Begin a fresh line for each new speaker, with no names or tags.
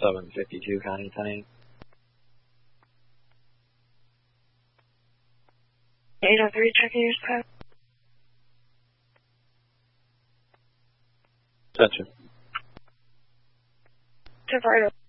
752 Connie 10.
803, checking your spot.
Attention.
10-4,